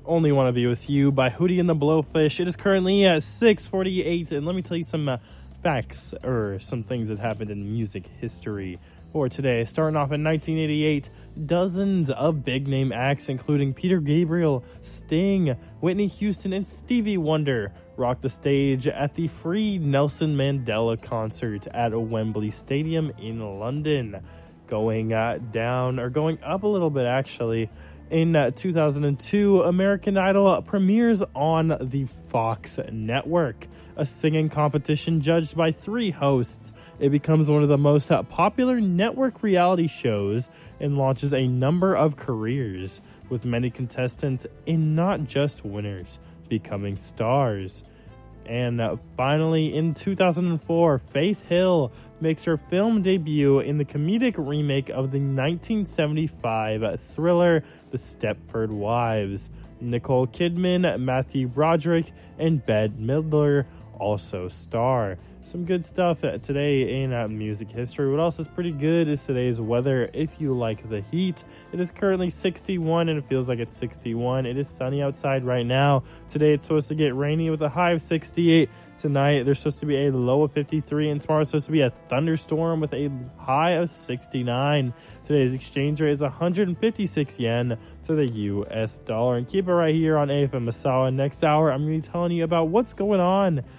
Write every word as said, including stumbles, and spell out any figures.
Only Want to Be With You by Hootie and the Blowfish. It is currently at six forty-eight, and let me tell you some uh, facts or some things that happened in music history for today. Starting off in nineteen eighty-eight, dozens of big-name acts, including Peter Gabriel, Sting, Whitney Houston, and Stevie Wonder, rocked the stage at the free Nelson Mandela concert at Wembley Stadium in London. Going uh, down, or going up a little bit, actually. In uh, two thousand two, American Idol premieres on the Fox network, a singing competition judged by three hosts. It becomes one of the most uh, popular network reality shows and launches a number of careers, with many contestants and not just winners becoming stars. And uh, finally, in two thousand four, Faith Hill makes her film debut in the comedic remake of the nineteen seventy-five thriller The Stepford Wives. Nicole Kidman, Matthew Broderick, and Bette Midler also star. Some good stuff today in uh, music history. What else is pretty good is today's weather. If you like the heat, it is currently sixty-one and it feels like it's sixty-one. It is sunny outside right now. Today it's supposed to get rainy with a high of sixty-eight. Tonight there's supposed to be a low of fifty-three, and tomorrow it's supposed to be a thunderstorm with a high of sixty-nine. Today's exchange rate is one hundred fifty-six yen to the U S dollar. And keep it right here on A F M Masala. Next hour I'm going to be telling you about what's going on